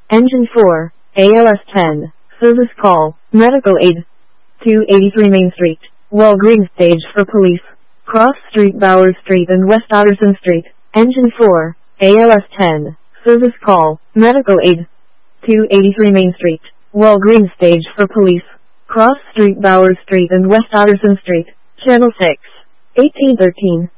Engine 4, ALS 10, service call, medical aid. 283 Main Street, Walgreens stage for police. Cross Street, Bowers Street and West Otterson Street. Engine 4, ALS 10, service call, medical aid. 283 Main Street, Walgreens stage for police. Cross Street, Bowers Street and West Otterson Street. Channel 6, 1813.